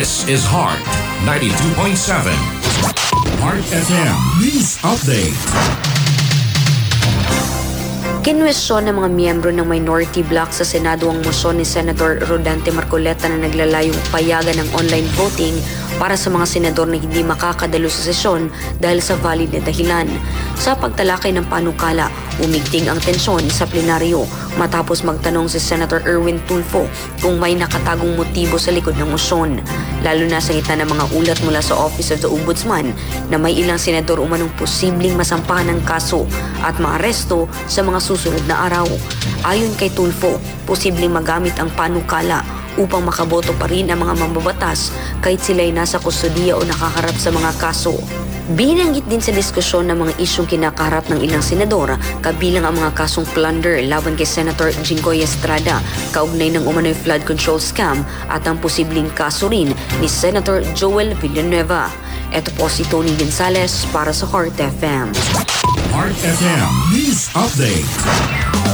This is Heart 92.7. Heart FM News Update. Kinwestiyon ng mga miyembro ng minority bloc sa Senado ang mosyon ni Senator Rodante Marcoleta na naglalayong payagan ng online voting para sa mga senador na hindi makakadalo sa sesyon dahil sa valid na dahilan. Sa pagtalakay ng panukala, umigting ang tensyon sa plenaryo matapos magtanong si Senator Erwin Tulfo kung may nakatagong motibo sa likod ng mosyon. Lalo na sa gitna ng mga ulat mula sa Office of the Ombudsman na may ilang senador umanong posibleng masampahan ng kaso at maaresto sa mga susunod na araw. Ayon kay Tulfo, posibleng magamit ang panukala upang makaboto pa rin ang mga mambabatas kahit sila'y nasa kustodiya o nakaharap sa mga kaso. Binanggit din sa diskusyon ng mga isyong kinakaharap ng ilang senador, kabilang ang mga kasong plunder laban kay Senator Jinggoy Estrada, kaugnay ng umano'y flood control scam at ang posibleng kaso rin ni Senator Joel Villanueva. Ito po si Tony Gonzales para sa Heart FM. Heart FM News Update.